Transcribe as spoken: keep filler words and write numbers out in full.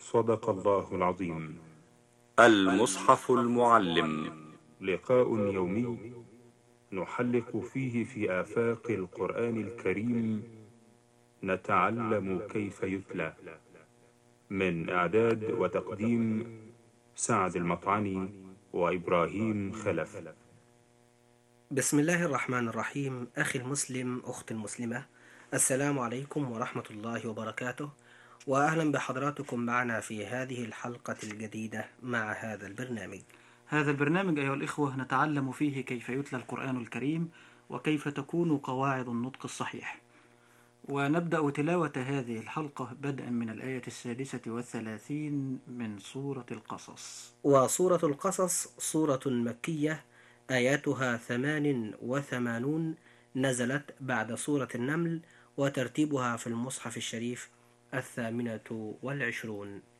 صدق الله العظيم. المصحف المعلم، لقاء يومي نحلق فيه في آفاق القرآن الكريم، نتعلم كيف يتلى. من إعداد وتقديم سعد المطعني وإبراهيم خلف. بسم الله الرحمن الرحيم. أخي المسلم، أختي المسلمة، السلام عليكم ورحمة الله وبركاته، وأهلا بحضراتكم معنا في هذه الحلقة الجديدة مع هذا البرنامج. هذا البرنامج أيها الإخوة نتعلم فيه كيف يتلى القرآن الكريم وكيف تكون قواعد النطق الصحيح. ونبدأ تلاوة هذه الحلقة بدءا من الآية السادسة والثلاثين من سورة القصص. وسورة القصص سورة مكية آياتها ثمان وثمانون، نزلت بعد سورة النمل، وترتيبها في المصحف الشريف الثامنة والعشرون.